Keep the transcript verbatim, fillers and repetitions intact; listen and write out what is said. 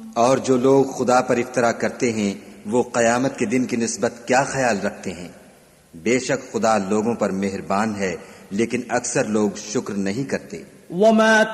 और जो लोग खुदा पर इफ्तरा करते हैं वो क़यामत के दिन की निस्बत क्या ख्याल रखते हैं। बेशक खुदा लोगों पर मेहरबान है, लेकिन अक्सर लोग शुक्र नहीं करते।